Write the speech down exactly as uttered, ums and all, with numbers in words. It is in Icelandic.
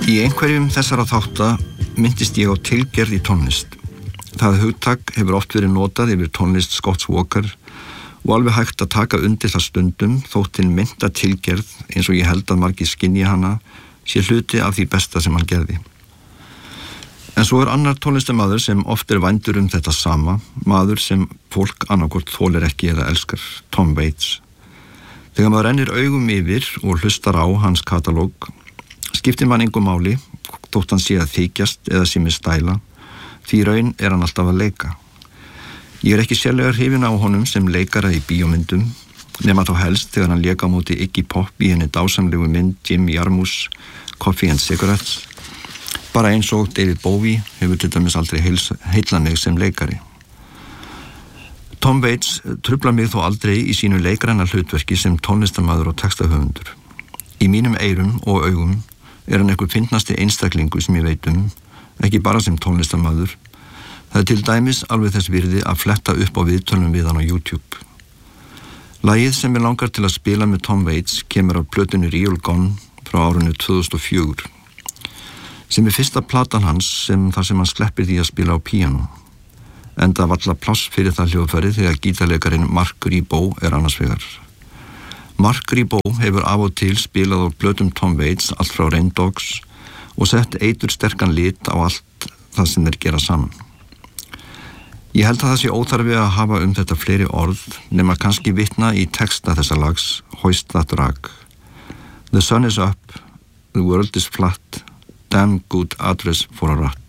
Í einhverjum þessara þátta myndist ég á tilgerð í tónlist. Það hugtak hefur oft verið notað yfir tónlist Scotts Walker og alveg hægt að taka undir það stundum þótt hinn mynda tilgerð, eins og ég held að margir skynji hana, sé hluti af því besta sem hann gerði. En svo er annar tónlistamaður sem oft er vændur um þetta sama, maður sem fólk annarkvort þolir ekki eða elskar, Tom Waits. Þegar maður rennir augum yfir og hlustar á hans katalóg, skiptir mann engu máli, þótt hann sé að þykjast eða sé með stæla, því raun er hann alltaf að leika. Ég er ekki sérlega hrifin á honum sem leikara í bíómyndum, nema þá helst þegar hann lék á móti Iggy Pop í henni dásamlegu mynd Jim Jarmusch, Coffee and Cigarettes, bara eins og David Bowie hefur til dæmis aldrei heillað mig sem leikari. Tom Waits truflar mig þó aldrei í sínu leikræna hlutverki sem tónlistarmaður og textahöfundur. Í mínum eyrum og augum er hann einhver fyndnasti einstaklingu sem ég veit um, ekki bara sem tónlistarmaður. Það er til dæmis alveg þess virði að fletta upp á viðtölum við hann á YouTube. Lagið sem ég langar til að spila með Tom Waits kemur af plötunni Real Gone frá árinu tvö þúsund og fjögur, sem er fyrsta platan hans sem þar sem hann sleppir því að spila á píanó. Enda varla pláss fyrir það hljóðfæri þegar gítarleikarinn Mark Ribot er annars vegar. Mark Ribot hefur af og til spilað á plötum Tom Waits allt frá Rain Dogs og sett eitur sterkan lit á allt það sem þeir gera saman. Ég held að það sé óþarfi að hafa um þetta fleiri orð nema kannski vitna í texta þessa lags Hoist That Rag. The sun is up, the world is flat, damn good address for a rat.